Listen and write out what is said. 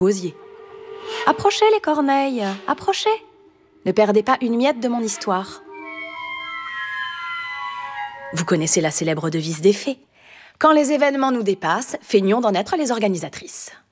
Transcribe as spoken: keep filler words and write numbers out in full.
osiez. Approchez les corneilles, approchez. Ne perdez pas une miette de mon histoire. Vous connaissez la célèbre devise des fées. Quand les événements nous dépassent, feignons d'en être les organisatrices.